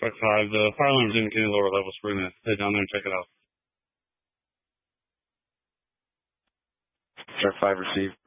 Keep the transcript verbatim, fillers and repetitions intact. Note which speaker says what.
Speaker 1: Strike five. The fire alarm's indicating lower levels. We're gonna head down there and check it out.
Speaker 2: Strike five received.